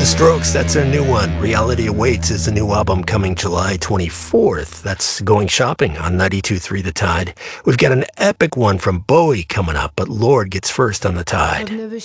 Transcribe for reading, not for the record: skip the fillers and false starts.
The Strokes, that's their new one. Reality Awaits is the new album coming July 24th. That's Going Shopping on 92.3 The Tide. We've got an epic one from Bowie coming up, but Lorde gets first on The Tide.